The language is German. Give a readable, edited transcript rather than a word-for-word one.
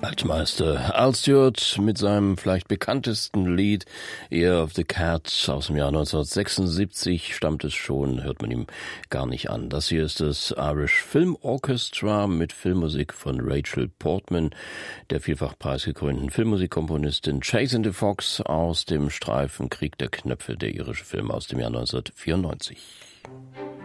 Altmeister Al Stewart mit seinem vielleicht bekanntesten Lied Year of the Cat aus dem Jahr 1976 stammt es schon, hört man ihm gar nicht an. Das hier ist das Irish Film Orchestra mit Filmmusik von Rachel Portman, der vielfach preisgekrönten Filmmusikkomponistin Chasing the Fox aus dem Streifen Krieg der Knöpfe, der irische Film aus dem Jahr 1994.